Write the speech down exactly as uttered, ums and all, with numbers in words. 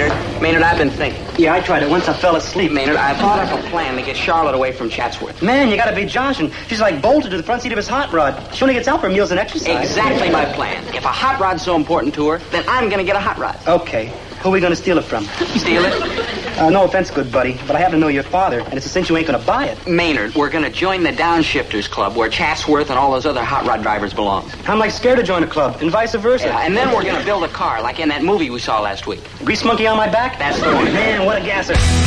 Maynard. Maynard, I've been thinking. Yeah, I tried it once. I fell asleep. Maynard, I thought up a plan to get Charlotte away from Chatsworth. Man, you gotta be joshing. She's like bolted to the front seat of his hot rod. She only gets out for meals and exercise. Exactly my plan. If a hot rod's so important to her, then I'm gonna get a hot rod. Okay. Who are we gonna steal it from? Steal it? Uh, no offense, good buddy, but I happen to know your father, and it's a cinch you ain't gonna buy it. Maynard, we're gonna join the Downshifters Club, where Chatsworth and all those other hot rod drivers belong. I'm like scared to join a club, and vice versa. Yeah, and then we're gonna build a car, like in that movie we saw last week. Grease monkey on my back? That's the one. Man, what a gasser.